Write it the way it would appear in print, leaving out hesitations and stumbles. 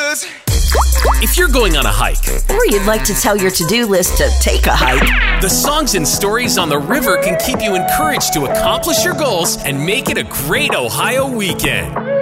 cause If you're going on a hike, Or you'd like to tell your to-do list to take a hike. the songs and stories on the river can keep you encouraged to accomplish your goals and make it a great Ohio weekend.